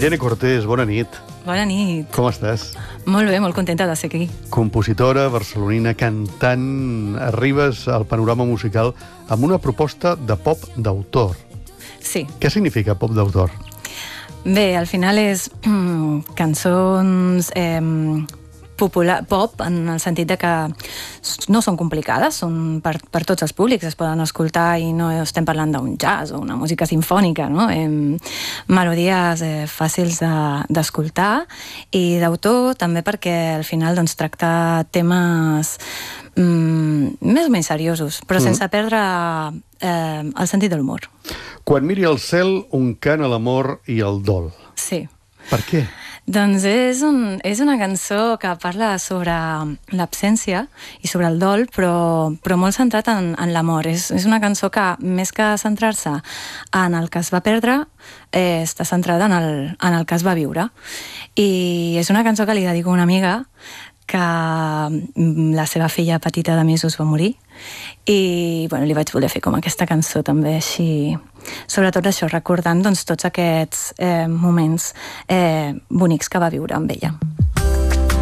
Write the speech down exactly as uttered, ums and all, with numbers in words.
Irene Cortés, bona nit. Bona nit. Com estàs? Molt bé, molt contenta de ser aquí. Compositora, barcelonina, cantant, arribes al panorama musical amb una proposta de pop d'autor. Sí. Què significa pop d'autor? Bé, al final és mm, cançons eh, popular, pop, en el sentit de que no són complicades, són per, per tots els públics, es poden escoltar i no estem parlant d'un jazz o una música simfònica, no? Eh, melodies eh, fàcils d'escoltar de, i d'autor també perquè al final doncs, tracta temes mm, més o menys seriosos, però mm. sense perdre eh, el sentit de l'humor. Quan miri el cel, un cant a l'amor i el dol. Sí. Per què? Doncs és, un, és una cançó que parla sobre l'absència i sobre el dol, però, però molt centrat en, en l'amor. És, és una cançó que, més que centrar-se en el que es va perdre, eh, està centrada en el, en el que es va viure. I és una cançó que li dedico a una amiga que la seva filla petita de mesos va morir i bueno, li vaig voler fer com aquesta cançó també així, sobretot això, recordant doncs, tots aquests eh, moments eh, bonics que va viure amb ella.